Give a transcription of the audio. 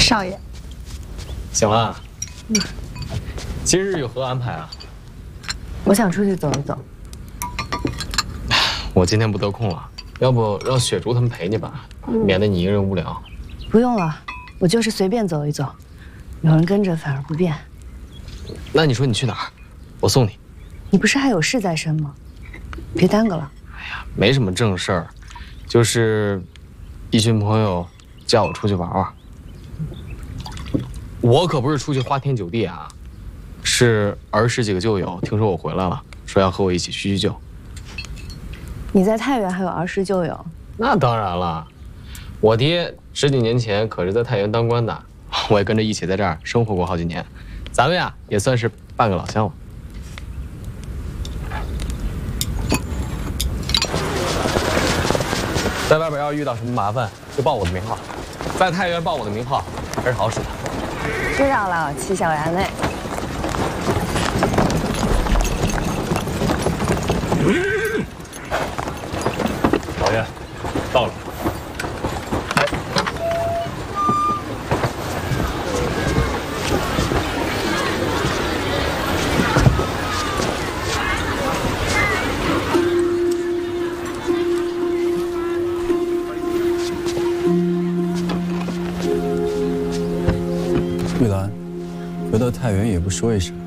少爷， 醒了。今日有何安排啊？ 我想出去走一走。 我今天不得空了，要不让雪竹他们陪你吧，免得你一个人无聊。 不用了，我就是随便走一走，有人跟着反而不便。 那你说你去哪儿？我送你。 你不是还有事在身吗？别耽搁了。 哎呀，没什么正事儿，就是一群朋友叫我出去玩玩。我可不是出去花天酒地啊，是儿时几个旧友听说我回来了，说要和我一起叙叙旧。 你在太原还有儿时旧友？ 那当然了，我爹10几年前可是在太原当官的，我也跟着一起在这儿生活过好几年，咱们呀也算是半个老乡了。在外边要遇到什么麻烦，就报我的名号，在太原报我的名号还是好使的。 知道了，戚小然嘞。 老爷，到了。 玉兰，回到太原也不说一声。